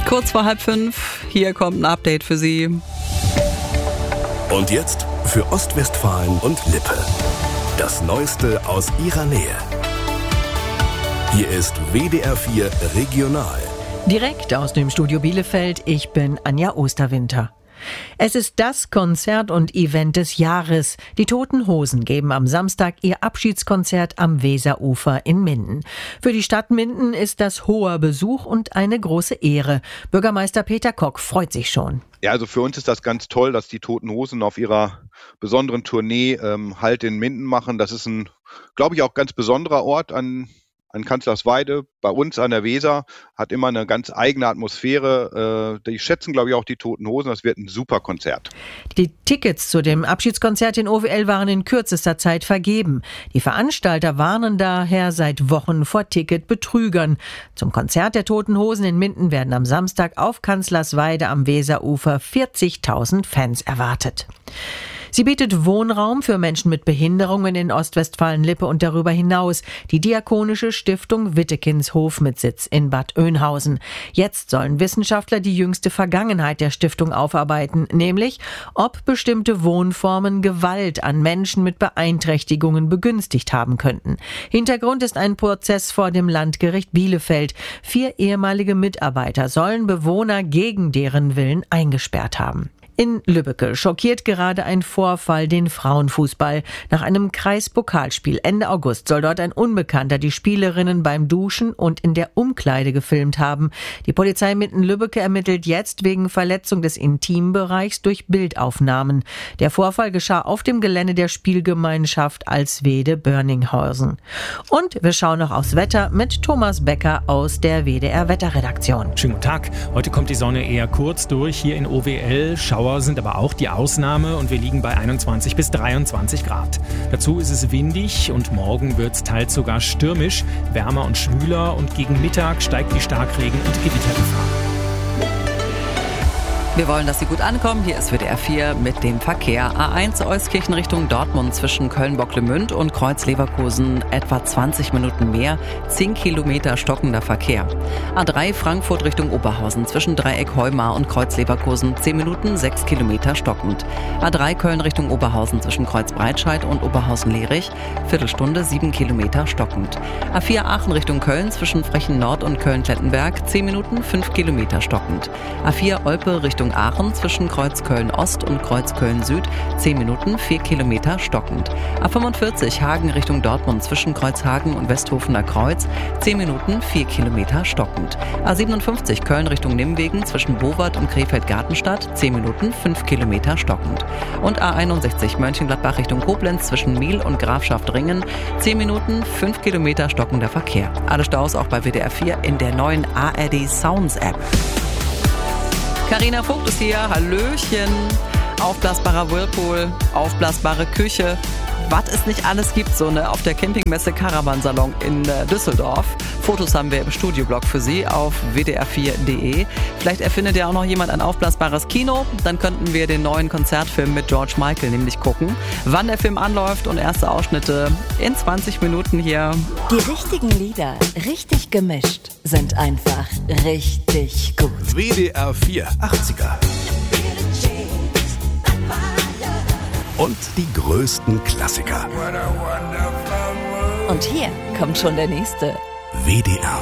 Kurz vor 4:30, hier kommt ein Update für Sie. Und jetzt für Ostwestfalen und Lippe. Das Neueste aus ihrer Nähe. Hier ist WDR 4 Regional. Direkt aus dem Studio Bielefeld, ich bin Anja Osterwinter. Es ist das Konzert und Event des Jahres. Die Toten Hosen geben am Samstag ihr Abschiedskonzert am Weserufer in Minden. Für die Stadt Minden ist das hoher Besuch und eine große Ehre. Bürgermeister Peter Kock freut sich schon. Ja, also für uns ist das ganz toll, dass die Toten Hosen auf ihrer besonderen Tournee Halt in Minden machen. Das ist ein, glaube ich, auch ganz besonderer Ort an Kanzlersweide, bei uns an der Weser, hat immer eine ganz eigene Atmosphäre. Die schätzen, glaube ich, auch die Toten Hosen. Das wird ein super Konzert. Die Tickets zu dem Abschiedskonzert in OWL waren in kürzester Zeit vergeben. Die Veranstalter warnen daher seit Wochen vor Ticketbetrügern. Zum Konzert der Toten Hosen in Minden werden am Samstag auf Kanzlersweide am Weserufer 40.000 Fans erwartet. Sie bietet Wohnraum für Menschen mit Behinderungen in Ostwestfalen-Lippe und darüber hinaus. Die Diakonische Stiftung Wittekinshof mit Sitz in Bad Oeynhausen. Jetzt sollen Wissenschaftler die jüngste Vergangenheit der Stiftung aufarbeiten, nämlich ob bestimmte Wohnformen Gewalt an Menschen mit Beeinträchtigungen begünstigt haben könnten. Hintergrund ist ein Prozess vor dem Landgericht Bielefeld. 4 ehemalige Mitarbeiter sollen Bewohner gegen deren Willen eingesperrt haben. In Lübbecke schockiert gerade ein Vorfall den Frauenfußball. Nach einem Kreispokalspiel Ende August soll dort ein Unbekannter die Spielerinnen beim Duschen und in der Umkleide gefilmt haben. Die Polizei Minden-Lübbecke ermittelt jetzt wegen Verletzung des Intimbereichs durch Bildaufnahmen. Der Vorfall geschah auf dem Gelände der Spielgemeinschaft Alswede-Börninghausen. Und wir schauen noch aufs Wetter mit Thomas Becker aus der WDR-Wetterredaktion. Schönen guten Tag. Heute kommt die Sonne eher kurz durch hier in OWL. Schauer sind aber auch die Ausnahme und wir liegen bei 21 bis 23 Grad. Dazu ist es windig und morgen wird es teils sogar stürmisch, wärmer und schwüler und gegen Mittag steigt die Starkregen- und Gewittergefahr. Wir wollen, dass Sie gut ankommen. Hier ist WDR 4 mit dem Verkehr. A1 Euskirchen Richtung Dortmund zwischen Köln-Bocklemünd und Kreuz-Leverkusen etwa 20 Minuten mehr, 10 Kilometer stockender Verkehr. A3 Frankfurt Richtung Oberhausen zwischen Dreieck Heumar und Kreuz-Leverkusen 10 Minuten, 6 Kilometer stockend. A3 Köln Richtung Oberhausen zwischen Kreuz-Breitscheid und Oberhausen-Lehrich, Viertelstunde, 7 Kilometer stockend. A4 Aachen Richtung Köln zwischen Frechen Nord und Köln-Klettenberg 10 Minuten, 5 Kilometer stockend. A4 Olpe Richtung Aachen zwischen Kreuz Köln-Ost und Kreuz Köln-Süd 10 Minuten, 4 Kilometer stockend. A45 Hagen Richtung Dortmund zwischen Kreuzhagen und Westhofener Kreuz 10 Minuten, 4 Kilometer stockend. A57 Köln Richtung Nimwegen zwischen Bowart und Krefeld-Gartenstadt 10 Minuten, 5 Kilometer stockend. Und A61 Mönchengladbach Richtung Koblenz zwischen Miel und Grafschaft-Ringen 10 Minuten, 5 Kilometer stockender Verkehr. Alle Staus auch bei WDR 4 in der neuen ARD Sounds App. Carina Vogt ist hier, hallöchen, aufblasbarer Whirlpool, aufblasbare Küche, was es nicht alles gibt, so ne, auf der Campingmesse Caravansalon in Düsseldorf. Fotos haben wir im Studioblog für Sie auf wdr4.de. Vielleicht erfindet ja auch noch jemand ein aufblasbares Kino, dann könnten wir den neuen Konzertfilm mit George Michael nämlich gucken. Wann der Film anläuft und erste Ausschnitte in 20 Minuten hier. Die richtigen Lieder, richtig gemischt, sind einfach richtig gut. WDR 4 80er. Und die größten Klassiker. Und hier kommt schon der nächste. WDR